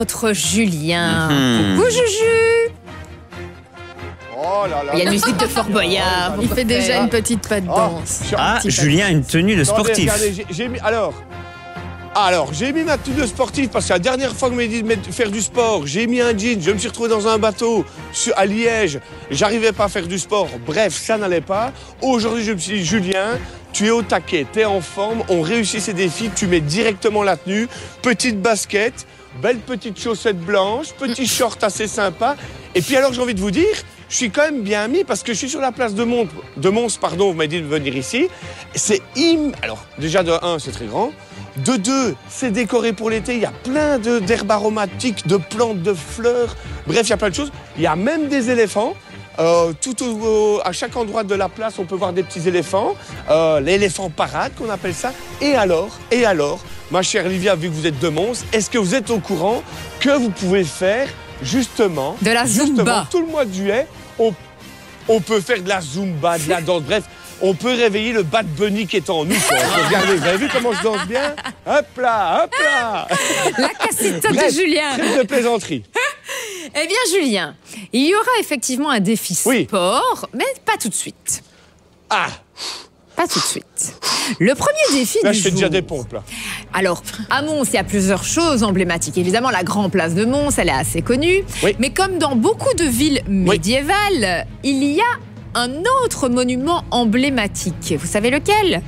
Notre Julien. Coucou Juju. Oh là là. Il y a la musique de Fort Boyard. Il fait déjà une petite pas de danse. Julien a une tenue de sportif. Regardez, j'ai mis, alors, j'ai mis ma tenue de sportif parce que la dernière fois que vous m'avez dit de faire du sport, j'ai mis un jean, je me suis retrouvé dans un bateau à Liège, j'arrivais pas à faire du sport, bref, ça n'allait pas. Aujourd'hui, je me suis dit, Julien, tu es au taquet, tu es en forme, on réussit ces défis, tu mets directement la tenue, petite basket, belle petite chaussette blanche, petit short assez sympa. Et puis alors, j'ai envie de vous dire, je suis quand même bien mis parce que je suis sur la place de Mons, vous m'avez dit de venir ici. Alors, déjà de 1, c'est très grand. De 2, c'est décoré pour l'été. Il y a plein d'herbes aromatiques, de plantes, de fleurs. Bref, il y a plein de choses. Il y a même des éléphants. À chaque endroit de la place, on peut voir des petits éléphants. L'éléphant parade, qu'on appelle ça. Et alors, ma chère Livia, vu que vous êtes de Mons, est-ce que vous êtes au courant que vous pouvez faire justement de la Zumba tout le mois de juillet, on peut faire de la Zumba, de la danse, bref. On peut réveiller le Bad Bunny qui est en nous. Regardez, vous avez vu comment je danse bien? Hop là, hop là. La cassette de Julien. Trêve de plaisanterie. Eh bien, Julien, il y aura effectivement un défi sport, mais pas tout de suite. Ah. Pas tout de suite. Le premier défi du jour... Là, je fais déjà des pompes, là. Alors, à Mons, il y a plusieurs choses emblématiques. Évidemment, la grande place de Mons, elle est assez connue. Oui. Mais comme dans beaucoup de villes médiévales, il y a un autre monument emblématique. Vous savez lequel?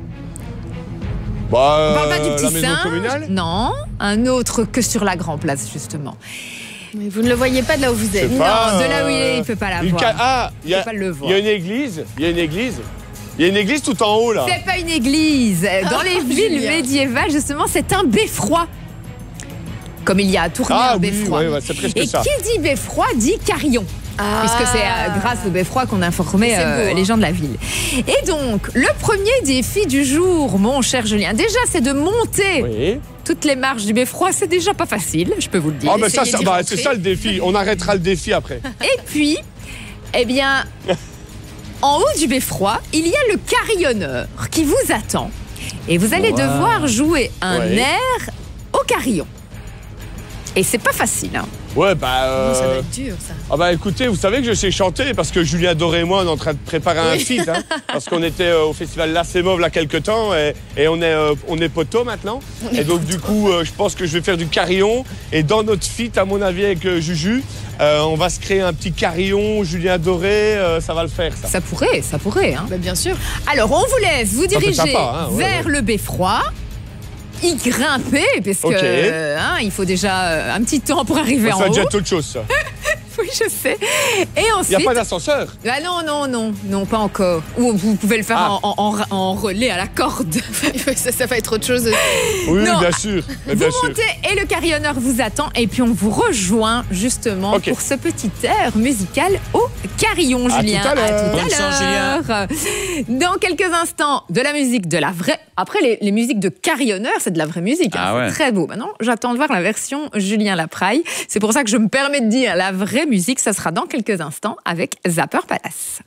On parle pas du petit la maison singe. Communale. Non, un autre que sur la grande place, justement. Mais vous ne le voyez pas de là où vous êtes. Non, de là où il est, il ne peut pas la voir. Il y a une église. Il y a une église tout en haut, là. C'est pas une église. Dans les villes médiévales, justement, c'est un beffroi. Comme il y a à Tournai un beffroi. Oui, c'est presque et ça. Qui dit beffroi dit carillon. Puisque c'est grâce au beffroi qu'on a informé les gens de la ville. Et donc, le premier défi du jour, mon cher Julien, déjà, c'est de monter toutes les marches du beffroi. C'est déjà pas facile, je peux vous le dire. Oh, mais c'est ça le défi. On arrêtera le défi après. Et puis, eh bien, en haut du beffroi, il y a le carillonneur qui vous attend. Et vous allez devoir jouer un air au carillon. Et c'est pas facile, hein. Ouais, ça va être dur, ça. Ah bah écoutez, vous savez que je sais chanter parce que Julien Doré et moi, on est en train de préparer un feat, hein, parce qu'on était au festival La Sémove là quelques temps et on est poteaux maintenant. Et donc du coup, je pense que je vais faire du carillon. Et dans notre feat, à mon avis, avec Juju, on va se créer un petit carillon, Julien Doré, ça va le faire, ça. Ça pourrait, hein. Bah, bien sûr. Alors, on vous laisse vous diriger vers le beffroi. Y grimper, parce que il faut déjà un petit temps pour arriver en haut. Ça va déjà autre chose, ça. Oui, je sais. Et ensuite... Il n'y a pas d'ascenseur? Ah non, pas encore. Ou vous pouvez le faire en relais à la corde. ça va être autre chose. Oui, non, bien sûr. Vous montez et le carillonneur vous attend. Et puis on vous rejoint justement pour ce petit air musical au carillon, Julien. À tout à l'heure. Bonne chance, Julien. Dans quelques instants, de la musique, de la vraie... Après, les musiques de carillonneur, c'est de la vraie musique. C'est très beau. Maintenant, j'attends de voir la version Julien Lapraille. C'est pour ça que je me permets de dire la vraie musique, ça sera dans quelques instants avec Zapper Palace.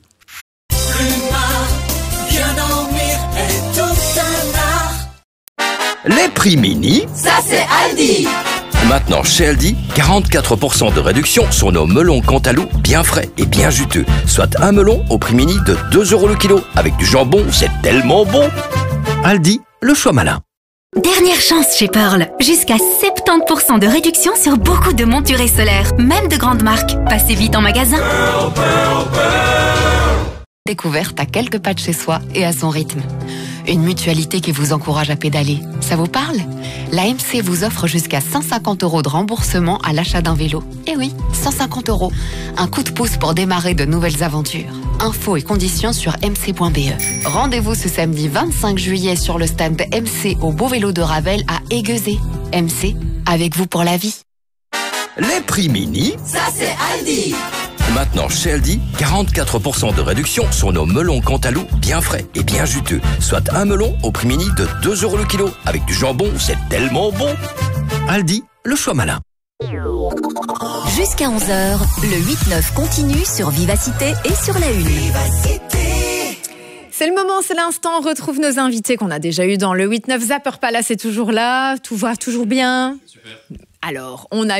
Les prix mini, ça c'est Aldi. Maintenant chez Aldi, 44% de réduction sur nos melons Cantalou bien frais et bien juteux. Soit un melon au prix mini de 2 € le kilo. Avec du jambon, c'est tellement bon. Aldi, le choix malin. Dernière chance chez Pearl. Jusqu'à 70% de réduction sur beaucoup de montures solaires, même de grandes marques. Passez vite en magasin. Pearl, Pearl, Pearl. Découverte à quelques pas de chez soi et à son rythme. Une mutualité qui vous encourage à pédaler. Ça vous parle? L'AMC vous offre jusqu'à 150 € de remboursement à l'achat d'un vélo. Eh oui, 150 €. Un coup de pouce pour démarrer de nouvelles aventures. Infos et conditions sur mc.be. Rendez-vous ce samedi 25 juillet sur le stand MC au Beau Vélo de Ravel à Aiguezé. MC, avec vous pour la vie. Les prix mini, ça c'est Aldi. Maintenant chez Aldi, 44% de réduction sur nos melons Cantalou bien frais et bien juteux. Soit un melon au prix mini de 2 € le kilo. Avec du jambon, c'est tellement bon. Aldi, le choix malin. Jusqu'à 11h, le 8-9 continue sur Vivacité et sur la Une. C'est le moment, c'est l'instant. On retrouve nos invités qu'on a déjà eu dans le 8-9. Zapper Palace est toujours là. Tout va toujours bien. Super. Alors, on a